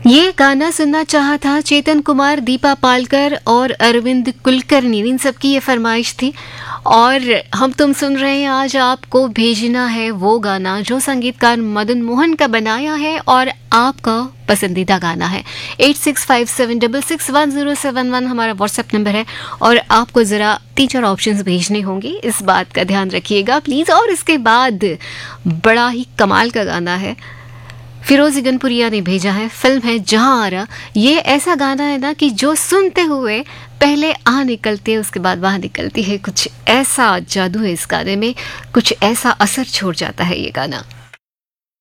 ये गाना सुनना चाहा था चेतन कुमार, दीपा पालकर और अरविंद कुलकर्णी, इन सबकी ये फरमाइश थी। और हम तुम सुन रहे हैं, आज आपको भेजना है वो गाना जो संगीतकार मदन मोहन का बनाया है और आपका पसंदीदा गाना है। 8657661071 हमारा व्हाट्सएप नंबर है और आपको ज़रा 3-4 ऑप्शंस भेजने होंगे, इस बात का ध्यान रखिएगा प्लीज़। और इसके बाद बड़ा ही कमाल का गाना है, फिरोज इगनपुरिया ने भेजा है, फिल्म है जहां आरा। ये ऐसा गाना है ना कि जो सुनते हुए पहले आ निकलती है, उसके बाद वहां निकलती है। कुछ ऐसा जादू है इस गाने में, कुछ ऐसा असर छोड़ जाता है ये गाना।